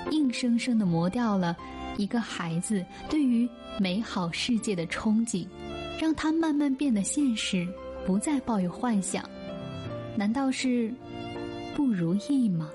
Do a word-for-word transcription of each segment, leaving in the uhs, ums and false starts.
硬生生地磨掉了一个孩子对于美好世界的憧憬，让他慢慢变得现实，不再抱有幻想。难道是不如意吗？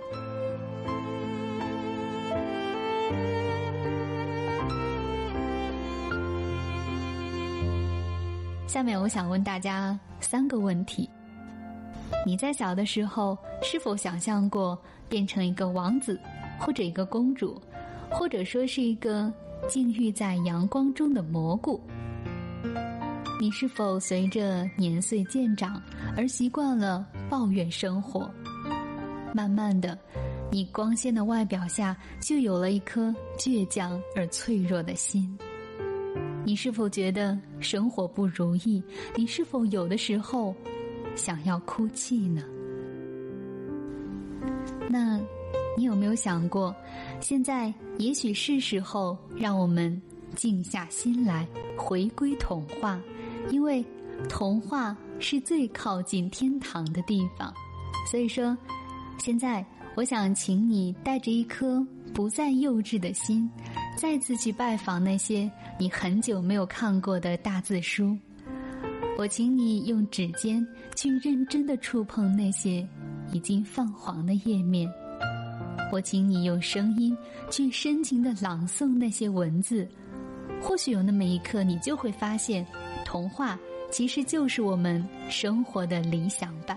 下面我想问大家三个问题。你在小的时候是否想象过变成一个王子，或者一个公主，或者说是一个浸浴在阳光中的蘑菇？你是否随着年岁渐长而习惯了抱怨生活？慢慢的，你光鲜的外表下就有了一颗倔强而脆弱的心。你是否觉得生活不如意？你是否有的时候想要哭泣呢？那你有没有想过，现在也许是时候让我们静下心来，回归童话，因为童话是最靠近天堂的地方。所以说，现在我想请你带着一颗不再幼稚的心，再次去拜访那些你很久没有看过的大字书。我请你用指尖去认真地触碰那些已经泛黄的页面。我请你用声音去深情地朗诵那些文字。或许有那么一刻，你就会发现，童话其实就是我们生活的理想版。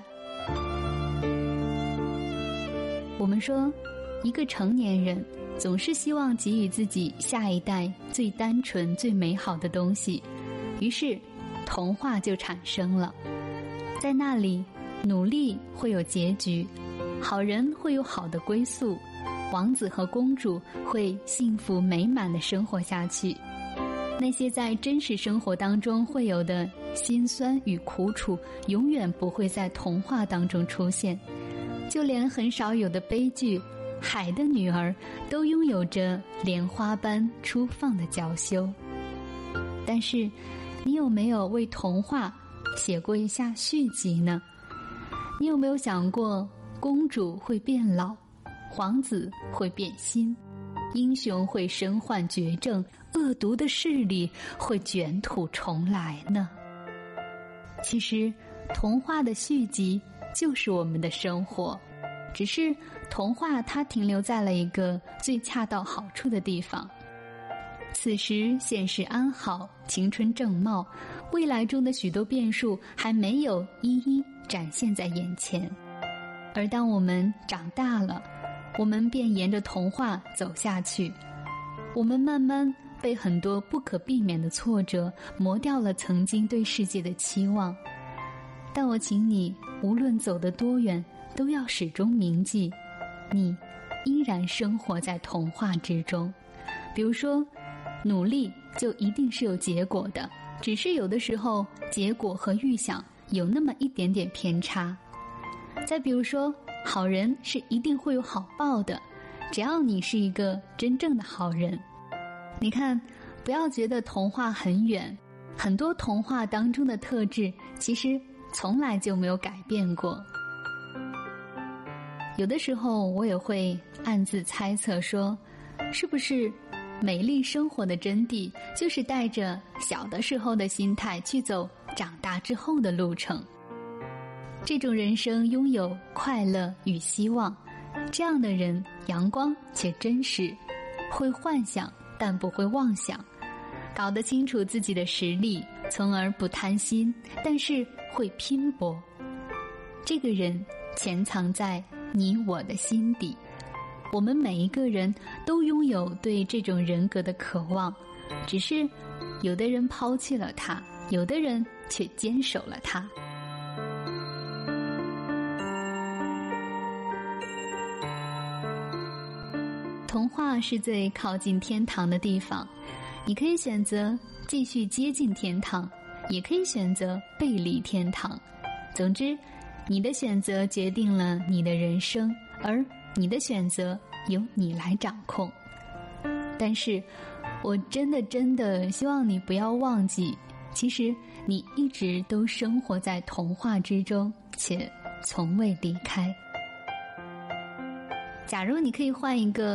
我们说，一个成年人总是希望给予自己下一代最单纯最美好的东西，于是童话就产生了。在那里，努力会有结局，好人会有好的归宿，王子和公主会幸福美满地生活下去。那些在真实生活当中会有的辛酸与苦楚，永远不会在童话当中出现。就连很少有的悲剧，海的女儿都拥有着莲花般初放的娇羞。但是你有没有为童话写过一下续集呢？你有没有想过，公主会变老，王子会变心，英雄会身患绝症，恶毒的势力会卷土重来呢？其实童话的续集就是我们的生活，只是童话它停留在了一个最恰到好处的地方。此时现实安好，青春正茂，未来中的许多变数还没有一一展现在眼前。而当我们长大了，我们便沿着童话走下去，我们慢慢被很多不可避免的挫折磨掉了曾经对世界的期望。但我请你，无论走得多远，都要始终铭记，你依然生活在童话之中。比如说，努力就一定是有结果的，只是有的时候结果和预想有那么一点点偏差。再比如说，好人是一定会有好报的，只要你是一个真正的好人。你看，不要觉得童话很远，很多童话当中的特质其实从来就没有改变过。有的时候我也会暗自猜测说，是不是美丽生活的真谛就是带着小的时候的心态去走长大之后的路程。这种人生拥有快乐与希望，这样的人阳光且真实，会幻想但不会妄想，搞得清楚自己的实力，从而不贪心，但是会拼搏。这个人潜藏在你我的心底，我们每一个人都拥有对这种人格的渴望，只是有的人抛弃了他，有的人却坚守了他。童话是最靠近天堂的地方，你可以选择继续接近天堂，也可以选择背离天堂。总之，你的选择决定了你的人生，而你的选择由你来掌控。但是我真的真的希望你不要忘记，其实你一直都生活在童话之中，且从未离开。假如你可以换一个